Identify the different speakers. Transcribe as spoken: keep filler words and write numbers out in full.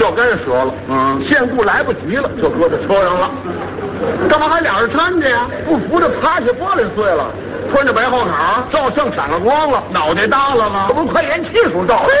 Speaker 1: 脚跟折了，嗯，线顾来不及了，就搁在车上了。干嘛还俩人搀着呀？不扶着趴下，玻璃碎了，穿着白后脑，照相闪了光了，脑袋耷拉了，这不是快咽气数到了。